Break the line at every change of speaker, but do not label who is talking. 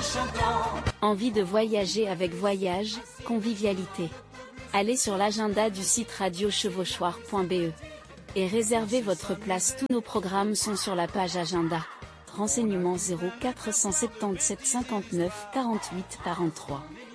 Envie de voyager avec Voyage, Convivialité. Allez sur l'agenda du site radiochevauchoir.be et réservez votre place. Tous nos programmes sont sur la page agenda. Renseignements 0477 59 48 43.